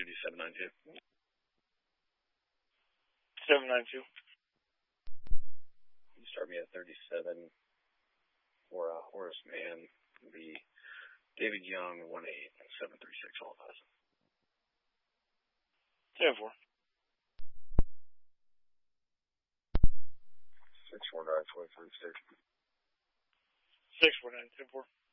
Duty 792. 792. You start me at 37 for Horace Mann. The David Young 18736 all 10-4. 649 23 station. 649 10-4.